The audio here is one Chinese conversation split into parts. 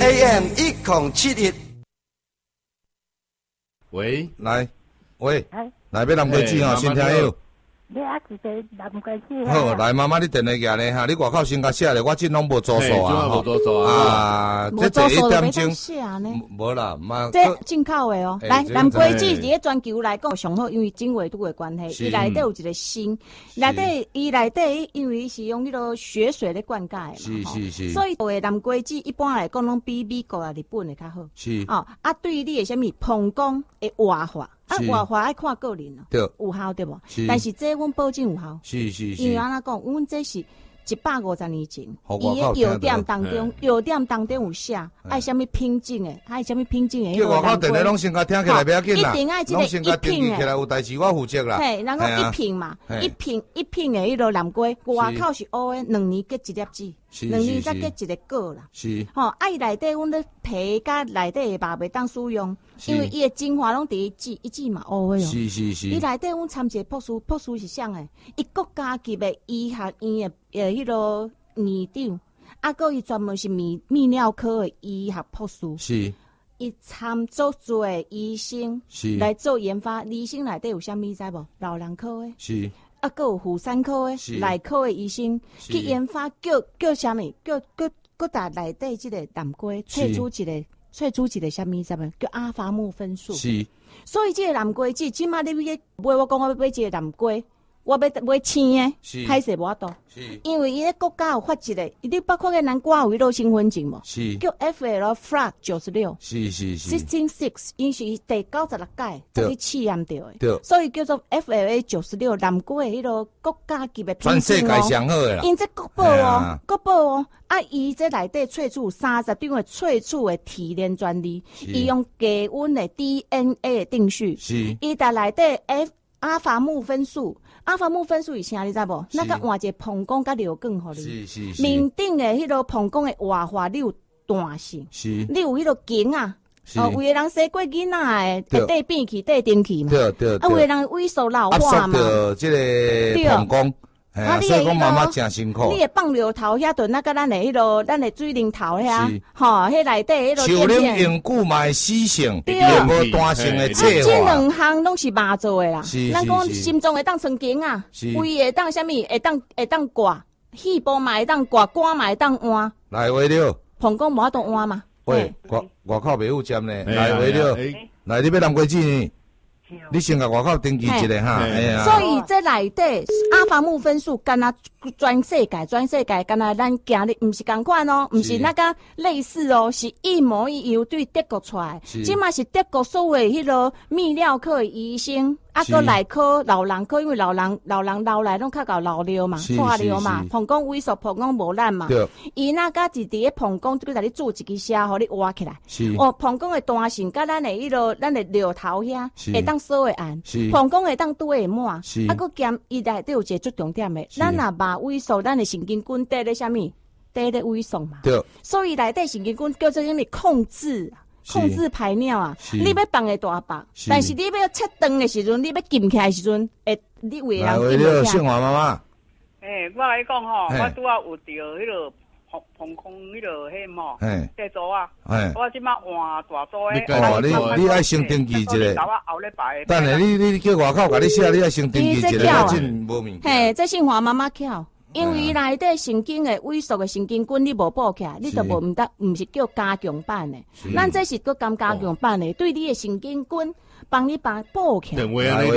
AM 1071。 喂， 来，喂， 哎， 来要南瓜子吼，先听有。 你啊一个南瓜子。 好，来妈妈，你电话举咧哈，你外口先甲写咧，我真拢无做数啊， 无做数啊， 这第一点钟， 无啦，妈， 这进口的哦。来，南瓜子伫个全球来讲上好，因为经纬度的关系，伊内底有一个锌，伊内底因为是用迄个血水咧灌溉嘛， 是， 所以的南瓜子一般来讲拢比美国啊、日本的较好。 是哦，啊，对于你的啥物膀胱的活化。活化爱看个人咯， 有效对无？但是这阮保证有效。 是， 因为安怎讲，阮这是150年前，伊的药店当中有写，爱啥物品种的，爱啥物品种的。 叫外口电话拢先甲听起来，不要紧啦。 一定爱这个一品起来有代志，我负责啦。 嘿，然后一品嘛，一品的迄个南瓜，外口是乌的，2年结一粒籽，2年再结一个果啦。 是， 吼，伊内底阮咧皮甲内底的肉袂当使用，因为伊的精华拢伫一籽嘛乌的哦。 是。 伊内底阮参一个博士是啥诶？伊国家级的医学院的迄个院长，个伊专门是泌尿科的医学博士。 是。 伊参足多的医生来做研发，医生内底有啥物知无？老人科的。是。个有妇产科的、内科的医生去研发，叫啥物？叫打内底即个南瓜萃出一个啥物？知无？叫阿法木酚素。是。所以即个南瓜子，即马你买我讲我要买一个南瓜，我要买青的，歹势无法度。因为伊咧国家有发一个，你包括个南瓜有迄个兴奋剂无？叫 FL Flat 96。是。16，因是第96届才去试验到的，所以叫做 FLA 96南瓜的迄个国家级的品种哦。全世界上好的啦。因这国宝哦，伊这内底萃取30张的萃取的提炼专利，伊用低温的 DNA 的定序，伊在内底阿法木酚素是啥你知无？那个换一个膀胱甲尿管互你。是。面顶的迄个膀胱的活化你有弹性，你有迄个筋啊。有的人生过囡仔的，会变去、定去嘛。对。有的人萎缩老化嘛。 압缩着这个膀胱。所以讲妈妈真辛苦。 你的放尿头遐顿，那个咱的迄个，咱的水龙头遐，吼，迄内底迄个。 树林用久嘛死性，也无单性的切这两项拢是麻做的啦。 咱讲心脏会当穿经啊，胃会当啥物，会当挂，肺部嘛会当挂，肝嘛会当换。 来话了。 膀胱无法度换嘛。 喂，外口袂有针呢，来话了。来，你要南瓜子呢？你先甲外口登记一下哈。 所以这内底阿法木酚素，干那全世界，干那咱行的唔是同款哦，唔是那个类似哦，是一模一样对德国出来。即嘛是德国所谓迄个泌尿科的医生，个内科、老人科，因为老人老来拢较搞老尿嘛、化尿嘛，膀胱萎缩、膀胱无力嘛。伊那个是伫个膀胱，就甲你做一支痧，互你挖起来。膀胱的弹性，甲咱的迄个咱的尿头遐，会当锁会按，膀胱会当拄会满，个兼伊内底有一个最重点的，咱若肉萎缩，咱的神经根底咧啥物？底咧萎缩嘛。所以内底神经根叫做啥物？控制排尿啊！你要放会大放，但是你要切断的时阵，你要禁起来的时阵，你为人禁不起。 姓黄妈妈。 我来讲吼，我拄啊有着迄个膀胱迄个迄吼，地组啊，我即马换大组诶。你爱先登记一下。等下你叫外口甲你写，你爱先登记一下，真无物。 嘿，这姓黄妈妈巧。因为内底神经的萎缩的神经根你无补起来，你就无唔是叫加强版的，咱这是叫加强版的，对你的神经根帮你补起来。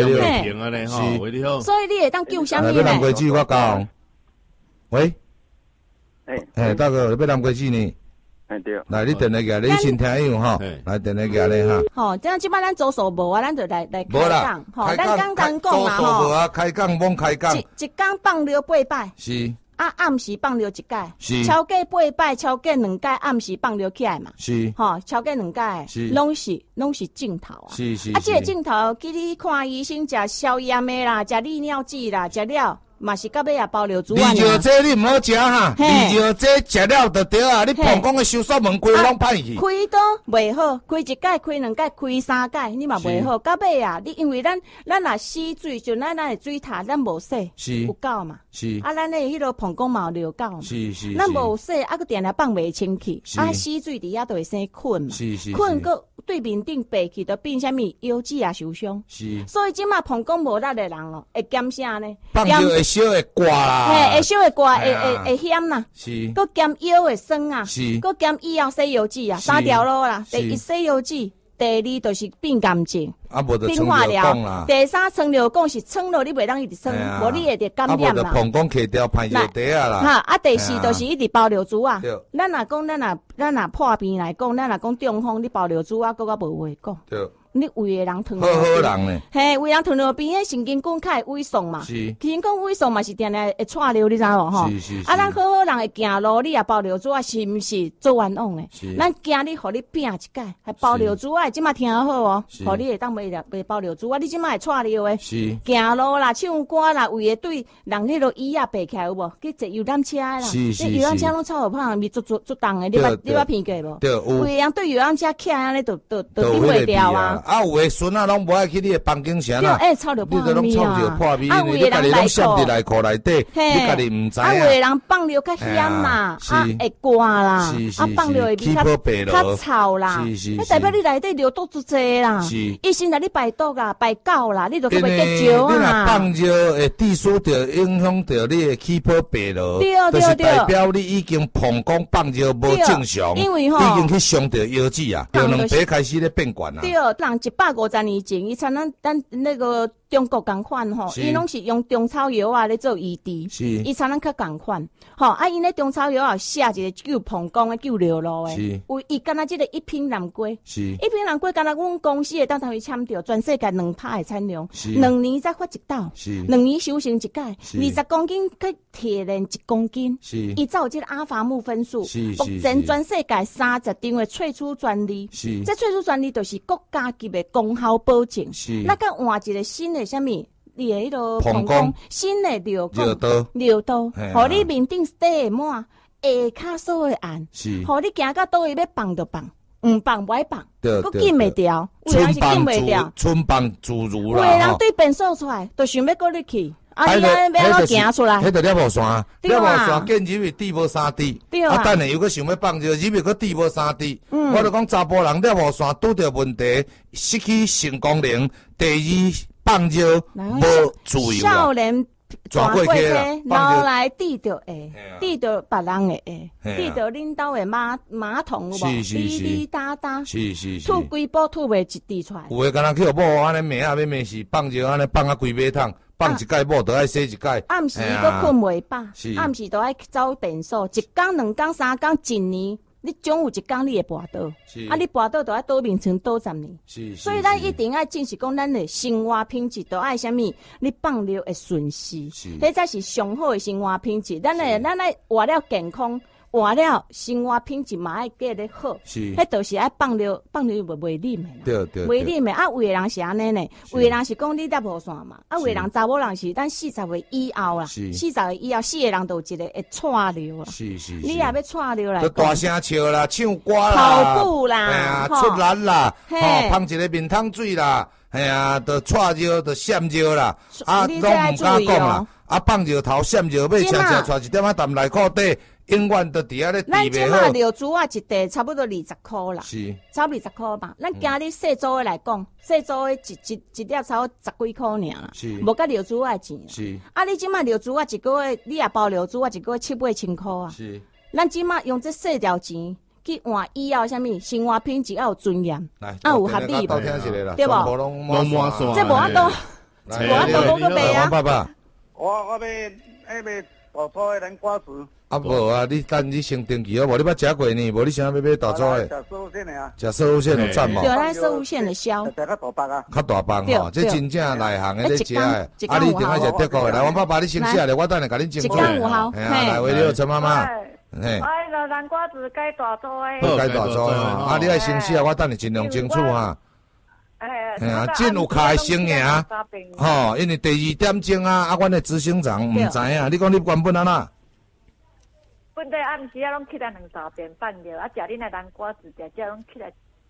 所以你会当救啥物呢？ 南瓜子我教。喂，大哥，你要南瓜子呢？ 对。 来，你电话举，你先听有吼。来，电话举咧哈。 吼，这样即摆咱做数无啊，咱就来开讲。吼，咱刚刚讲嘛吼。 做数无啊，开讲罔开讲。 一工放尿8摆。是。暗时放尿1摆。是。超过8摆，超过2摆，暗时放尿起来嘛。是。吼，超过2摆。是。拢是镜头啊。是。这个镜头，去你看医生食消炎的啦，食利尿剂啦，食了。嘛是到尾也包尿珠啊！ 利尿这你唔好食哈，利尿这食了就对啊！你膀胱的收缩门规拢歹去， 开都袂好，开1届、开2届、开3届，你嘛袂好。到尾啊，你因为咱若洗水，就咱的水塔咱无洗，有够嘛？ 是。 啊，咱的迄落膀胱嘛有尿垢嘛。 是。 咱无洗，啊，佫定定放袂清气，啊，死水伫遐就会生菌嘛。 是。 菌佫对面顶爬去，就变啥物腰子也受伤。 是。 所以即马膀胱无力的人哦，会减啥呢？ 放尿会烧会刮啦。 嘿，会烧会刮，会咸啦。 是。 佫减腰会酸啊。 是。 佫减以后洗腰子啊，3条路啦。第一洗腰子，第二就是变癌症。 啊，无就穿尿讲啦。 第三穿尿讲是穿落你袂当一直穿，无你会得感染啦。啊， 无就膀胱揢掉排尿袋啊啦。 哈，啊，第四就是一直包尿珠啊。咱若讲，咱若破病来讲，咱若讲中风，你包尿珠啊，佫较无话讲。 对。 你胃的人糖尿病，好人呢？ 嘿，胃人糖尿病，迄神经管较会萎缩嘛。是。神经管萎缩嘛是定定会串尿，你知无吼？是。啊，咱好人会行路，你也包尿珠啊，是毋是做冤枉诶？是。咱惊你，互你拼一摆，还包尿珠啊，即马听好哦，互你会当袂包尿珠啊，你即马会串尿诶。是。行路啦，唱歌啦，胃会对人迄落椅啊爬起来有无？去坐游览车啦。是。你游览车拢臭好胖，咪做重诶，你捌偏过无？对。胃人对游览车徛安尼，就顶袂掉啊。 啊，有诶孙啊，拢无爱去你诶房间城啦。 对，臭着破咪啊！啊， 有诶人来塞伫内裤内底，你家己毋知啊。 有诶人放尿较咸嘛，啊会刮啦，啊放尿会较臭啦。迄代表你内底尿毒足济啦。医生来你排毒啦，排狗啦，你就去袂结石啊。 你若放尿会滴输着，影响着你诶气泡白咯。对，就是代表你已经膀胱放尿无正常， 因为已经去伤着腰子啊，就两排开始咧变悬啊。 对，人150年前，伊像咱那个中国共款吼，伊拢是用中草药啊咧做医治，伊像咱较共款，吼啊，因咧中草药啊写一个救膀胱的、救尿路的，有伊敢若即个一品南瓜，一品南瓜敢若阮公司会当同伊签着全世界2趴的产量，2年才发一斗，2年收成一届，20公斤去提炼1公斤，伊才有即个阿法木分数，目前全世界30张的萃取专利，这萃取专利就是国家级的功效保证，那甲换一个新的啥物，你的迄个膀胱新的尿道，互你面顶底会满，下骹所会按，互你行到倒位要放就放，唔放袂放，佫禁袂掉，有人是禁袂掉， 春放自如啦。 有的人对便所出来，就想要过你去。啊！你安尼要行出来， 迄个了无线，了无线，见入去滴无3滴，啊！等下又搁想要放尿，入去搁滴无3滴。我就讲查甫人了无线拄着问题，失去性功能。第二，放尿无自由啦。 少年转过去，老来滴着会，滴着别人的会，滴着恁兜的马桶有无？滴滴答答，吐规包吐袂一滴出来。 有诶，敢若去互某安尼骂啊，要骂是放尿安尼放啊规马桶。放一盖某，就爱洗一盖。 暗时佫困袂饱，暗时都爱走便所，一工、2工、3工、1年，你总有一工你会跋倒。啊，你跋倒就爱倒眠床倒10年。所以咱一定爱正视讲，咱的生活品质都爱啥物？你放尿会顺序，迄才是上好的生活品质。咱来活了健康。活了，生活品质嘛爱过得好，迄就是爱放尿袂啉的，袂啉的。啊，有的人是安尼呢，有的人是讲你才无线嘛，啊，有的人查某人是咱40岁以后啦，40岁以后4个人都有一个会串尿啦，你也要串尿来， 就大声笑啦，唱歌啦， 跑步啦， 哎呀，出力啦，放一个面汤水啦，哎呀，就串尿，就闪尿啦，啊，拢唔敢讲啦，啊，放尿头闪尿尾，车带一点仔淡内裤底。永远都伫遐咧， 咱即马尿珠啊，一袋差不多20块啦，差不多20块吧。咱今日细组的来讲，细组的一粒差不多10几块尔啦，无甲尿珠啊钱。啊，你即马尿珠啊，一个月你也包尿珠啊，一个月7、8千块啊。咱即马用这细条钱去换以后，啥物生活品质要有尊严，啊有合理无？对无？这无法度，无法度讲个白啊！ 爸爸， 我要大粗的南瓜子。 啊无啊，你等你先登记啊，无你捌食过呢，无你啥要买大粗的？ 食生物线的啊， 食生物线有赞嘛？ 对，咱生物线的销， 食较大包啊， 较大包吼，这真正内行的咧食的。啊，你一定爱食德国的，来，阮爸爸你先写咧，我等下甲你清楚。 1缸5毫， 来，为了陈妈妈。 嘿，那南瓜子该大粗的。 好，该大粗的吼，啊，你爱先写，我等下尽量清楚哈。哎呀，真有卡的生赢，吼，因为第2点钟啊，阮的执行长唔知影，你讲你原本安那？ 本地暗时啊，拢起来2、3遍放尿，啊，食恁的南瓜子，食拢起来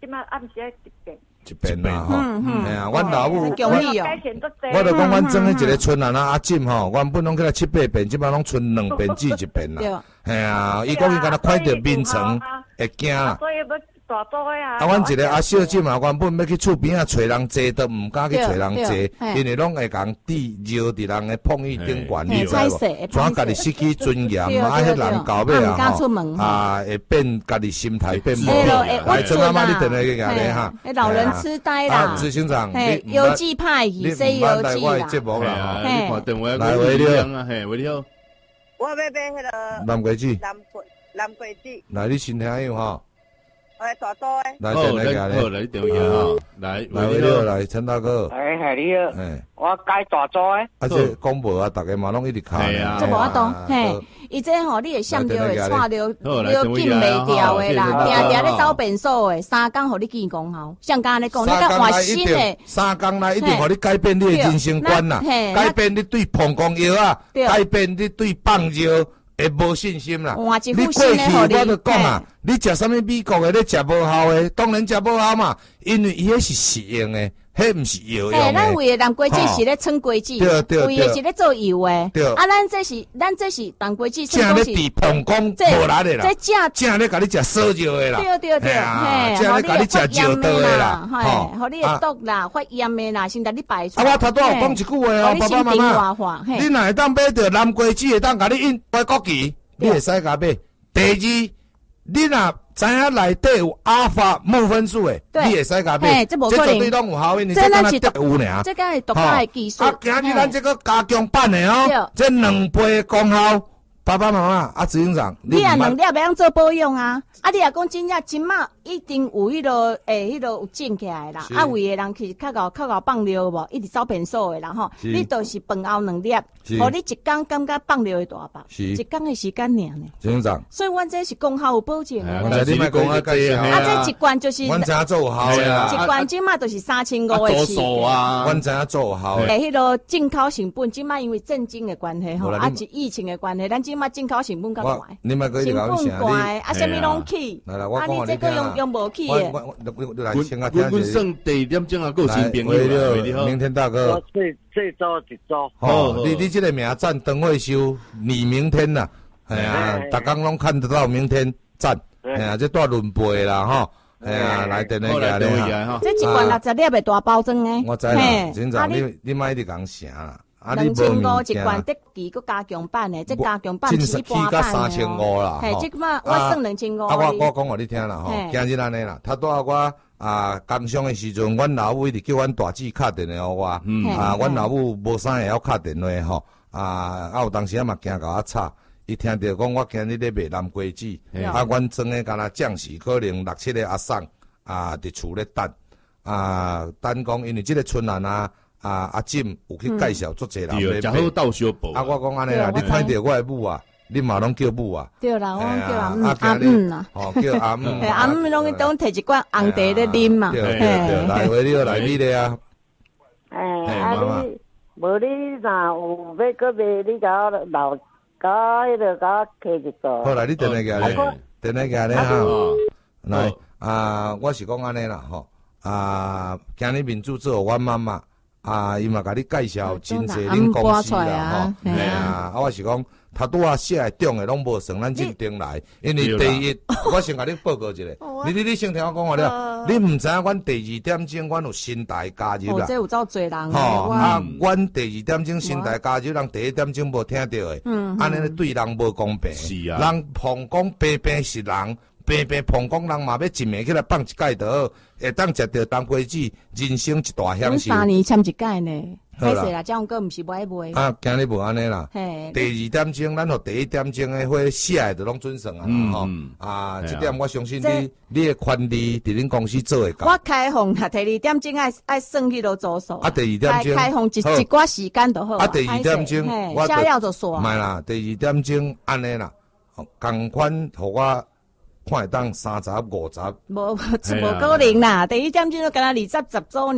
即摆暗时爱一遍。 一遍啦吼，哎呀，阮老母，我就讲阮种迄一个村阿进吼，原本拢起来7、8遍，即摆拢剩2遍至1遍啦。哎呀，伊讲伊敢若看到面床会惊啦。 大组的啊！ 阮一个阿小姐嘛，原本要去厝边找人坐，都毋敢去找人坐，因为拢会讲滴尿伫人的碰椅顶悬，你知无？怎家己失去尊严，迄人到尾啊吼，会变家己心态变无。来，陈阿妈，你等下去讲咧哈。 老人痴呆啦， 执行长， 邮寄派去西邮寄啦。 节目啦， 你看电话来喂你好， 嘿喂你好。 我要买迄个南瓜子， 南瓜子。 来，你先听有吼。 大组诶， 来电来好，来电话哈，来， 你好，来陈大哥， 系你好，我改大组诶， 这广播大家嘛拢一直看， 这无法度，嘿，伊这吼你会想着会带着禁袂掉诶啦，定定咧走便所诶，3工互你见功效，像刚才讲，你甲换新诶 ，3工内一定互你改变你诶人生观啦，改变你对膀胱药啊，改变你对放药。会无信心啦！你过去我就讲啊，你食啥物美国的，你食无效的，当然食无效嘛，因为伊迄是食用的，迄毋是药用的。 咱为的南瓜子是咧称瓜子，为的是咧做油的。对，啊，咱这是南瓜子， 正咧治膀胱无力的啦，正咧甲你食烧药的啦。 对， 嘿，正咧甲你食药刀的啦， 嘿，互你的毒啦、发炎的啦，先甲你排出。 啊，我头拄有讲一句话哦，爸爸妈妈，你若会当买着南瓜子，会当甲你印外国旗，你会使甲买。第二，你若知影内底有阿法木分数诶，你会使甲买。这绝对拢有效，因为这敢若特有尔。 这敢是独家的技术。 啊，今日咱这个加强版的哦，这2倍功效。爸爸妈妈，执行长， 你也能力要做保养啊！啊，你也讲真正即马一定有迄个有种起来啦。啊，为的人去较搞放尿无，一直走便所的人吼，你都是饭后2粒，互你一工感觉放尿会大饱，一工的时间尔呢。 执行长， 所以阮这是功效有保证的。 你莫讲啊， 这一罐就是， 阮知影做有效的啦。 一罐即马都是3500的起。 阮知影做有效的。 迄个进口成本，即马因为震惊的关系吼，啊，是疫情的关系，咱即马进口成本较大。 你莫可以讲啥？ 成本贵，啊，什么拢起。 来，我讲你这个用无起的。 我来先啊，听一下。 阮算第2点钟啊，够新朋友。 明天大哥。 我这周一周。 哦，你这个名赞邓惠修，你明天呐，哎呀，大家拢看得到明天赞，哎呀，这带轮杯啦哈，哎呀，来电那个咧。这一罐60粒的大包装诶。 我知啦，真正你莫一直讲啥啦。 2500一罐，得几个加强版的，这加强版是半版的。 起到3500啦。 嘿，这嘛我算2500。 啊，我讲互你听啦吼，今日安尼啦，他带我工伤的时阵，阮老母一直叫阮大姊敲电话互我，阮老母无啥会晓敲电话吼，有当时嘛惊甲我吵，伊听着讲我今日咧卖南瓜子，阮装的敢若将士可能6、7个阿送伫厝咧等，等讲因为这个春兰阿进有去介绍足济人咧买，好到小报。 我讲安尼啦，你看到我的母啊，你嘛拢叫母啊。 对啦，我叫阿姆啦。 哦，叫阿姆。 阿姆拢摕一罐红茶咧啉嘛。 对，来回你来你咧啊。 你无你若有要搁卖，你甲我留，甲迄个甲我摕一个。 好来，你等下个咧，等下个咧哈。来我是讲安尼啦吼，今日民主做阮妈妈。伊嘛甲你介绍真济恁公司啦吼，嘿我是讲，头拄写的中的拢无算咱认定来，因为第一，我先甲你报告一下，你先听我讲话了，你毋知影阮第2点钟，阮有新台加入啦， 这有走侪人吼，阮第2点钟新台加入，人第1点钟无听到的，安尼对人无公平， 是啊， 人膀胱病是人。平膀胱人嘛要一暝起来放一盖就好，会当食到当归子，人生一大享受。 3年签一盖呢，歹势啦，这样个毋是买卖。 今日无安尼啦。第2点钟，咱互第1点钟的花写的就拢准算啊吼。这点我相信你的权利伫恁公司做会到。 我开放第2点钟爱算迄落组数。 第2点钟开放一寡时间就好。 第2点钟写了就煞。 唔系啦，第2点钟安尼啦，共款互我。看会当30、50， 无可能啦！第1点钟都敢若20组尔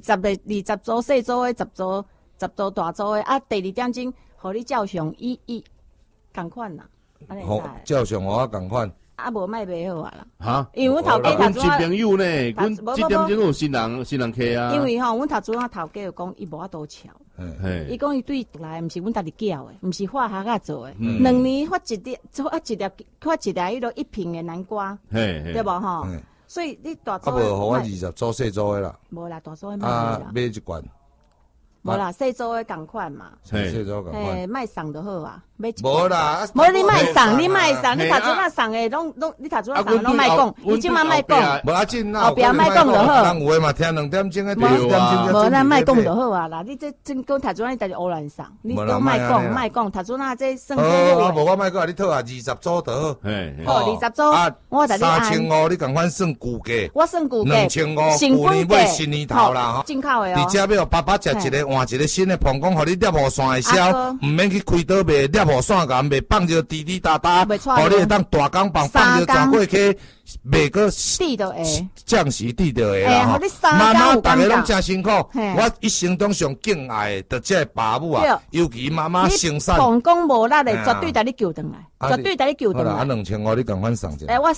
，20组细组的10组大组的，第2点钟互你照常共款啦。 好，照常互我共款， 啊无卖袂好啊啦。 哈， 因为阮头家阮新朋友呢，阮这点钟有新人客啊。 因为吼，阮头主啊头家就讲伊无法度巧，伊讲伊对来毋是阮家己叫的，毋是化学啊做的。2年发一粒迄个1瓶的南瓜，对无吼？所以你大组。啊无，互我20组细组的啦。 无啦，大组的卖啦。 买一罐。 无啦，细组的共款嘛。 细组共款。 卖送就好啊。 无啦， 无你卖送，你卖送，你头拄仔送的拢，你头拄仔送拢卖讲，你即马卖讲， 无要紧啦， 后壁卖讲就好。 人有诶嘛，听2点钟诶， 无咱卖讲就好啊啦，你这真讲头拄仔你家己胡乱送，你都卖讲，头拄仔这算好。 无我卖讲，你套啊20组就好。 好20组，我甲你按。 3500你共款算旧价。 我算旧价。 2500，旧年买新年头啦， 进口的哦。 伫遮要爸爸食一个换一个新的膀胱，互你摄雨伞会消，毋免去开刀卖摄雨伞甲卖。放着滴滴答答，互你会当大钢棒放着转过去，卖个地就会降时地就会啦吼。妈妈大家拢真辛苦，我一生中上敬爱的这爸母啊，尤其妈妈生产。 膀胱无力的，绝对带你救回来，绝对带你救回来。 好啦，2500你共款送一个。 我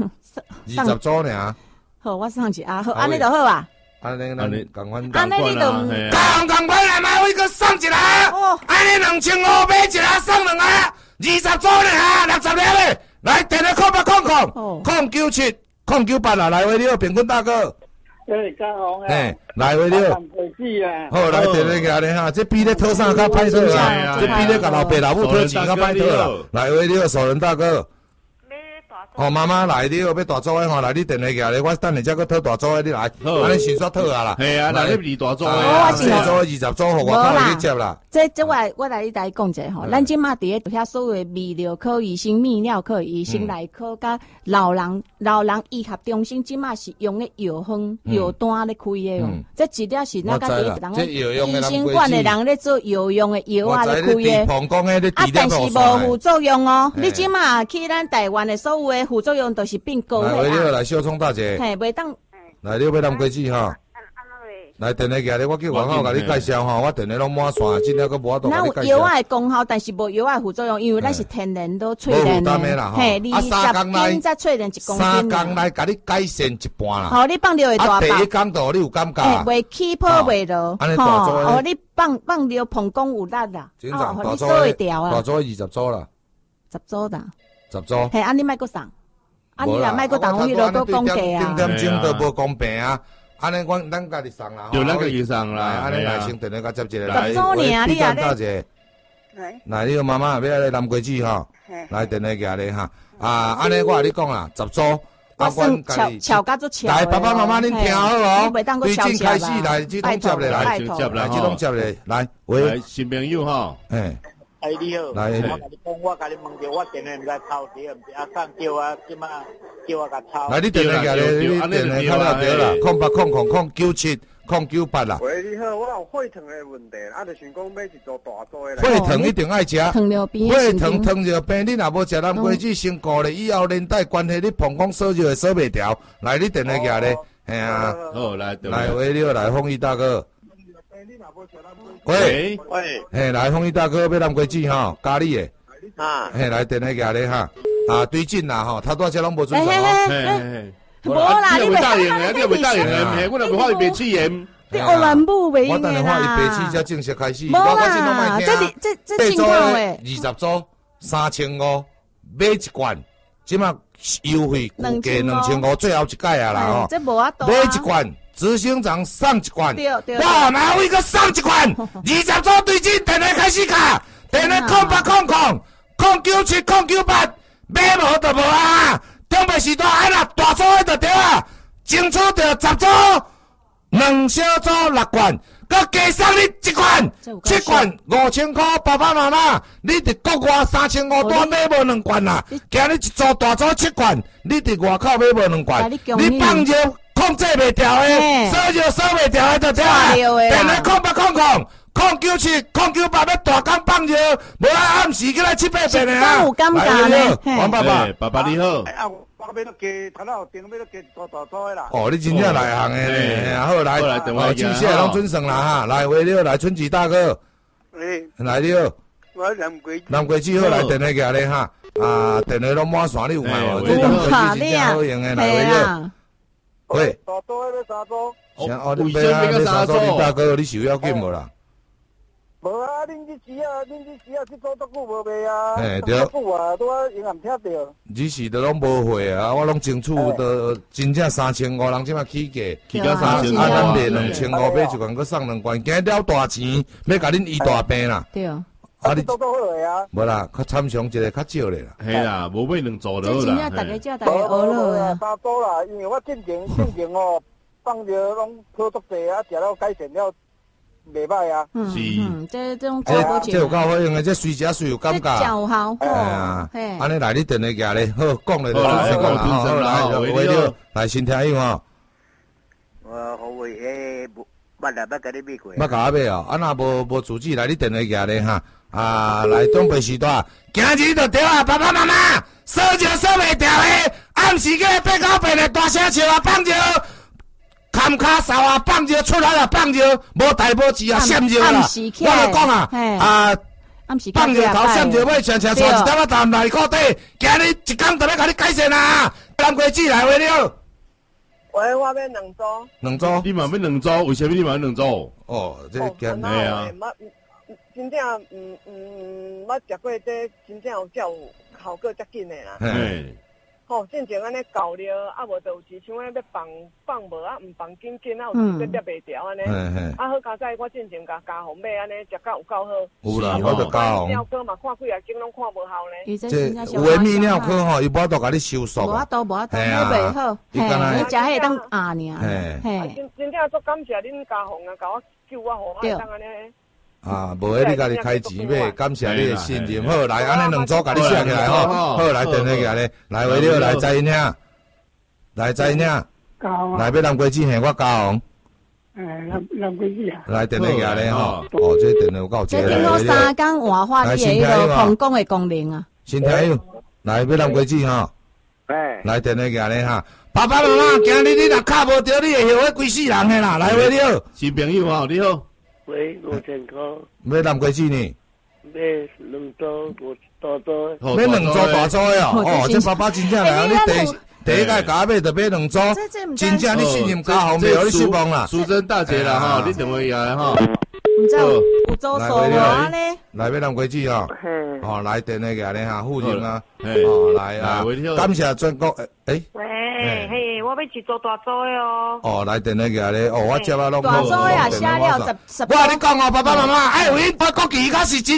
20组尔。 好，我送一好，安尼就好啊。 安尼共款。 安尼你就共款来买我一个送一个。安尼2500买一个送2个。20组呢，60粒嘞，来电话0800097 098啦，来回了，平均大哥。 嘉宏来回了。好，来电话给你哈，这比咧讨啥较歹讨啊？这比咧甲老爸老母讨钱较歹讨啦。来回了，守人大哥。哦，妈妈来了，要大组的吼，来你电话过来，我等下再去讨大组的，你来，安尼先煞讨啊啦。 系啊，来你2大组的，细组20组，互我靠你接啦。 这我来你来讲者吼，咱即马伫咧遐所谓泌尿科医生、泌尿科医生、内科甲老人医学中心，即马是用的药方药单咧开的哦。这一粒是咱家己人医生馆的人咧做药用的药啊咧开的。但是无副作用哦。你即马去咱台湾的所有的副作用都是变高的啊。 来，来小聪大姐。 嘿，袂当。 来，你要南瓜子哈。来电话寄咧，我叫王浩甲你介绍吼，我电话拢满线，真了个无法度甲你介绍。咱有药的功效，但是无药的副作用，因为咱是天然都淬炼的。嘿，20斤再淬炼1公斤。3工来甲你改善一半啦。好，你放尿会大包。第1工度你有感觉？袂起泡袂落。吼，你放尿膀胱有力啦。哦，你做会调啊。大组20组啦。10组啦。10组。嘿，安尼莫阁送。安尼若莫阁动迄落阁讲价啊。点钟都无公平啊。安尼咱家己送啦， 就咱家己送啦。 安尼来先电话甲接一个来， 你啊大姐，来你个妈妈要来南瓜子吼，来电话寄你哈。安尼我甲你讲啦，10组， 我算巧甲做巧。 来，爸爸妈妈恁听好哦，对正开始来，这拢接咧来，这拢接咧来，喂， 新朋友吼， 哎，你好， 来， 我甲你讲，我甲你问着，我电话毋知抄对，毋是阿送叫我即马叫我甲抄。 来，你电话寄咧，你电话敲了对啦，0800097098啦。 喂，你好，我有血糖的问题，就想讲买一组大组的啦。 血糖一定爱食， 糖尿病， 血糖尿病，你若无食南瓜子，先顾咧，以后连带关系你膀胱烧就会烧袂调。来，你电话寄咧，系啊， 好来， 喂，你好，来，丰益大哥。喂，嘿，来，丰益大哥要南瓜子吼，咖喱的，嘿，来电话寄咧哈，对劲啦吼，他多少拢无准时哦。 无啦， 你袂答应的，你袂答应的，嘿，我若袂发伊白痴言。 你学人母袂我等下发伊白痴才正式开始。 无啦，这情况诶。 20组3500买一罐，即马优惠估价2500，最后一届啊啦吼。 这无法度。 买一罐。执行长送一罐， 哇！ 哪有一个送一罐？20组对劲，电话开始卡，电话0800097098，买无就无啊！中北时代安那大组的就对啊，争取着10组，2小组6罐，佮加送你1罐，7罐5000块，爸爸妈妈，你伫国外3500多买无2罐啦，今日一组大组7罐，你伫外口买无2罐，你放热。控制袂调诶，烧就烧袂调诶，就对啊。电话0800097098要大工放热，无爱暗时起来7-8遍诶啊。 有感觉咧， 王爸爸， 爸爸你好。 我要都加，头脑电要都加大组诶啦。 哦，你真正来行诶，好来，电话记下拢准算啦哈。来，喂，你好，来春吉大哥。 喂， 来你好。 我南瓜子好来电话夹咧哈，电话拢满线，你有看无？这南瓜子真正好用诶，来回了。喂， 大组要三组。 啥？你买啊？你三组，你大哥，你收要紧无啦？ 无啊，恁这时啊，去做多久无卖啊？ 嘿，对。 多久啊？拄啊，银行听到。 只是都拢无货啊，我拢争取都真正3500人即马起价， 起到3000， 咱卖2500买一罐，佮送2罐，惊了大钱，要甲恁医大病啦。 对哦。 你做好诶啊？ 无啦，较参详一个较少咧啦。 系啦，无买2组就好啦。 这真正大家大家学落啊。 3组啦，因为我进前哦，放着拢好足济啊，食了改善了。袂歹啊， 是， 这种这有够好用诶，这随食随有感觉， 有效， 哎呀，安尼来你电话夹咧，好讲咧就准时讲啦，好来，为了来先听友吼。 好为捌啦，捌甲你买过。 捌甲我买哦，若无主旨来你电话夹咧哈，来中北时段，今日就对啊，爸爸妈妈，烧就烧袂掉诶，暗时叫八九遍诶大声笑啊，放尿。砍卡扫啊，放尿出来了，放尿无大无志啊，闪尿啦！我就讲啊，放尿头闪尿尾，常常带一点淡内裤底，今日一工就要甲你改善啊！南瓜子来回了。 喂，我要2组。 2组？ 你嘛要2组？为什么你嘛要2组？ 哦，这简单啊！ 真正捌食过这真正有效效果遮紧的啦。 嘿。 吼，进前安尼搞了，无就有时像安尼要放无啊，毋放紧紧啊，有时要袂调安尼。好佳哉，我进前甲家红买安尼，食甲有够好。 有啦，我着家红。 尿科嘛，看几啊钟拢看无效呢。 这有诶泌尿科吼，伊无法度甲你收缩。 无法度，袂好。你食迄当压尔。 嘿。真正足感谢恁家红啊，甲我救我，互我当安尼。 无迄你家己开钱买，感谢你的信任。好，来安尼2组甲你写起来吼。好，来电话起来，来为了来知影，来知影，来要南瓜子嘿，我家红。 南瓜子啊。 来电话起来吼，这电话有够济。 这经过3工活化你迄个膀胱的功能啊。 先听友，来要南瓜子吼。来电话起来哈。爸爸妈妈，今日你若卡无着，你会后悔规世人的啦。来为了。 新朋友吼，你好。 喂，5000块。 买南瓜子呢？ 买2组大组。 买2组大组的哦。这爸爸真正来，你第一个甲我买就买2组，真正你信任家红，袂互你失望啦。 淑珍大姐啦哈，你电话下来哈。 唔知有组数无安尼？ 来买南瓜子哦。哦，来电话下来哈，附近啊。哦，来啊，感谢全国诶。 喂，嘿，我要一组大组的哦。 哦，来电话下来，哦，我接啊拢。 大组啊，写了10。 我跟你讲哦，爸爸妈妈，爱有因国旗，较是真。